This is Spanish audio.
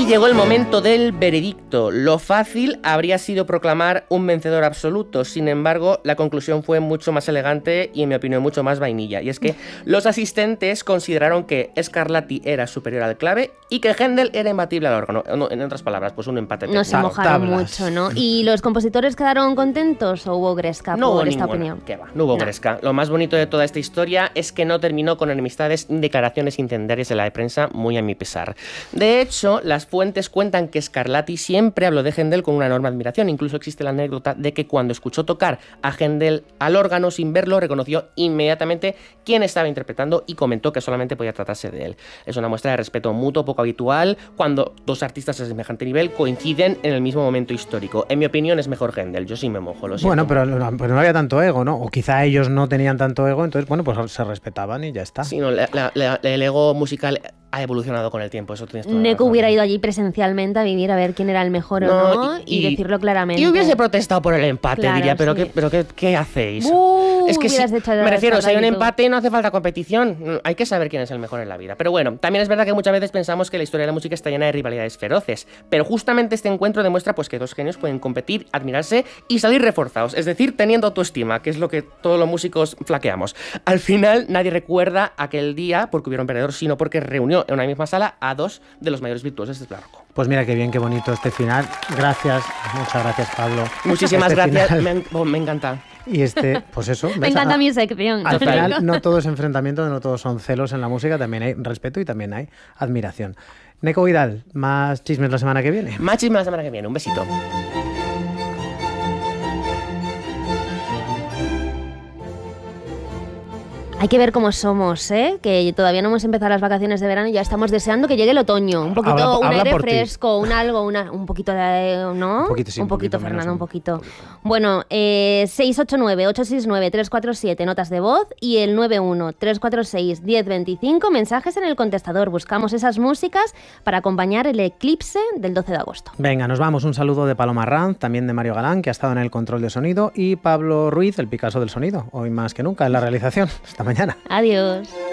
llegó el momento del veredicto. Lo fácil habría sido proclamar un vencedor absoluto. Sin embargo, la conclusión fue mucho más elegante y, en mi opinión, mucho más vainilla. Y es que los asistentes consideraron que Scarlatti era superior al clave y que Händel era imbatible al órgano. No, en otras palabras, pues un empate técnico. No se mojaron mucho, ¿no? ¿Y los compositores quedaron contentos o hubo gresca por esta opinión? ¿Qué va? No hubo gresca. Lo más bonito de toda esta historia es que no terminó con enemistades ni declaraciones incendiarias de la prensa, muy a mi pesar. De hecho, las fuentes cuentan que Scarlatti siempre habló de Händel con una enorme admiración. Incluso existe la anécdota de que cuando escuchó tocar a Händel al órgano sin verlo, reconoció inmediatamente quién estaba interpretando y comentó que solamente podía tratarse de él. Es una muestra de respeto mutuo poco habitual cuando dos artistas de semejante nivel coinciden en el mismo momento histórico. En mi opinión es mejor Händel, yo sí me mojo, lo siento. Bueno, pero no había tanto ego, ¿no? O quizá ellos no tenían tanto ego, entonces, bueno, pues se respetaban y ya está. Sí, no, el ego musical ha evolucionado con el tiempo, eso tienes toda la Neko razón. hubiera ido allí presencialmente a vivir a ver quién era el mejor o no y decirlo claramente. Y hubiese protestado por el empate, claro, diría, pero, sí. ¿qué hacéis? Es que me refiero, si hay un empate no hace falta competición, hay que saber quién es el mejor en la vida. Pero bueno, también es verdad que muchas veces pensamos que la historia de la música está llena de rivalidades feroces, pero justamente este encuentro demuestra pues que dos genios pueden competir, admirarse y salir reforzados, es decir, teniendo autoestima, que es lo que todos los músicos flaqueamos. Al final nadie recuerda aquel día porque hubiera un perdedor, sino porque reunió en una misma sala a dos de los mayores virtuosos del barroco. Pues mira qué bien, qué bonito este final. Gracias, muchas gracias, Pablo. Muchísimas gracias, me encanta. Y pues eso. Me encanta mi sección. Al final no todo es enfrentamiento, no todos son celos en la música, también hay respeto y también hay admiración. Neko Vidal, más chismes la semana que viene. Más chismes la semana que viene, un besito. Hay que ver cómo somos, ¿eh? Que todavía no hemos empezado las vacaciones de verano y ya estamos deseando que llegue el otoño. Un poquito, un aire fresco, un poquito de... ¿no? Un poquito, Fernando, un poquito. Bueno, 689-869-347, notas de voz, y el 91-346-1025, mensajes en el contestador. Buscamos esas músicas para acompañar el eclipse del 12 de agosto. Venga, nos vamos. Un saludo de Paloma Ranz, también de Mario Galán, que ha estado en el control de sonido, y Pablo Ruiz, el Picasso del sonido, hoy más que nunca en la realización. Hasta mañana. Adiós.